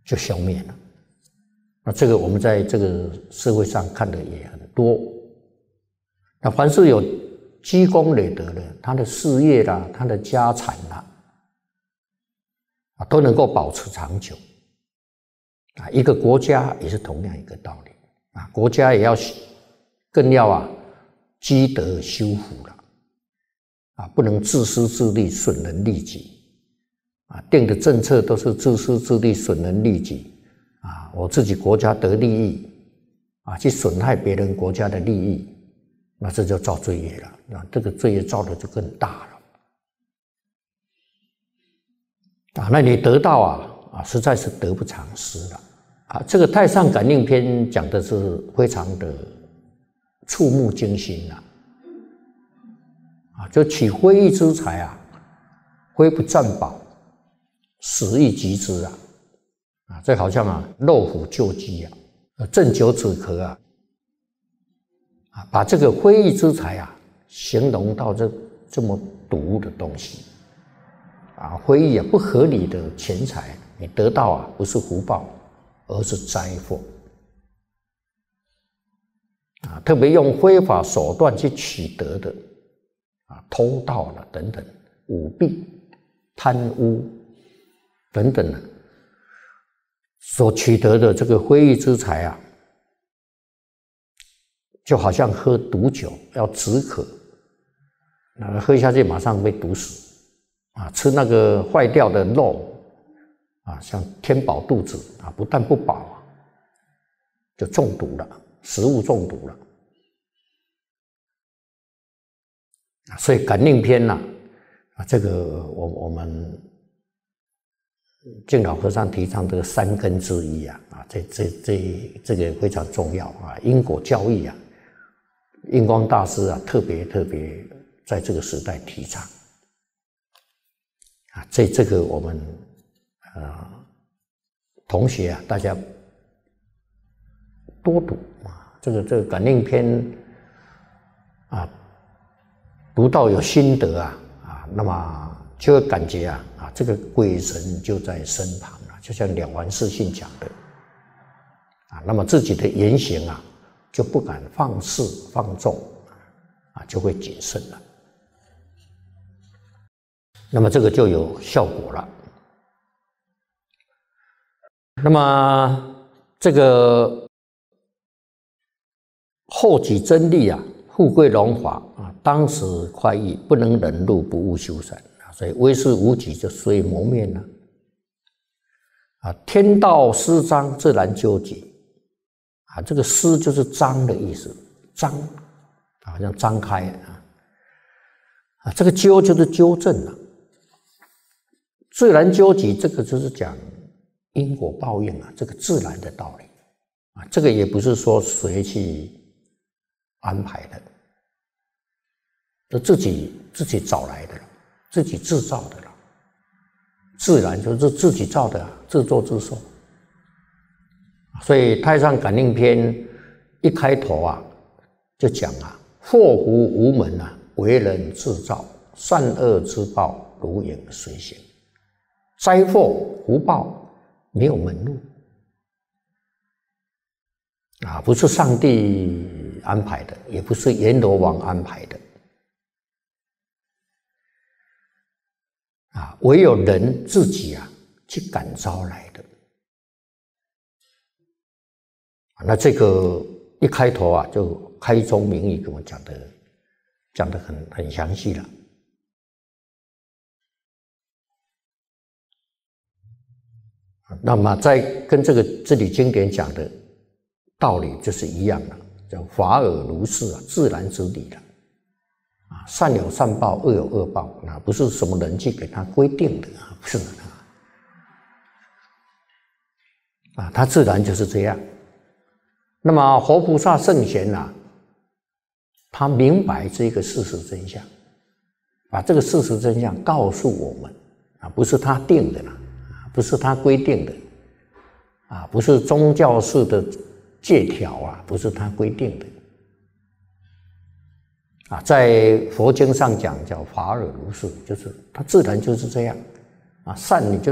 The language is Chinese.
就消灭了。那这个我们在这个社会上看的也很多。那凡是有积功累德的，他的事业啦，他的家产啦，都能够保持长久。一个国家也是同样一个道理国家也要更要积德修福了不能自私自利，损人利己定的政策都是自私自利，损人利己我自己国家得利益去损害别人国家的利益，那这就造罪业了，那这个罪业造的就更大了那你得到实在是得不偿失了这个《太上感应篇》讲的是非常的触目惊心就取非义之财非不战宝，使欲集之这好像肉虎救鸡鸩酒止渴把这个非义之财形容到这么毒的东西非义不合理的钱财，你得到不是福报，而是灾祸特别用非法手段去取得的偷盗了等等，舞弊、贪污等等所取得的这个非义之财就好像喝毒酒要止渴，喝下去马上被毒死吃那个坏掉的肉像填饱肚子不但不饱就中毒了，食物中毒了所以感应篇这个我们净老和尚提倡这个三根之一这个非常重要因果教义印光大师特别在这个时代提倡这个我们同学大家多读这个感应篇读到有心得那么就会感觉这个鬼神就在身旁就像了凡四训讲的那么自己的言行就不敢放肆放纵就会谨慎了，那么这个就有效果了。那么这个后己真利富贵荣华当时快意，不能忍辱，不务修善所以威势无己，就虽磨灭了天道施张，自然纠结这个施就是张的意思，张好像张开这个纠就是纠正自然纠结，这个就是讲因果报应这个自然的道理这个也不是说谁去安排的，自己找来的，自己制造的了。自然就是自己造的自作自受。所以《太上感应篇》一开头就讲祸福无门为人自造，善恶之报如影随形。灾祸福报没有门路不是上帝安排的，也不是阎罗王安排的唯有人自己去感召来的那这个一开头就开宗明义给我们讲的很详细了。那么在跟这里经典讲的道理就是一样的，叫法尔如是自然之理了善有善报，恶有恶报不是什么人去给他规定的不是他自然就是这样。那么活菩萨圣贤他明白这个事实真相，把这个事实真相告诉我们不是他定的不是他规定的不是宗教式的戒条不是他规定的在佛经上讲叫法尔如是，就是他自然就是这样善你就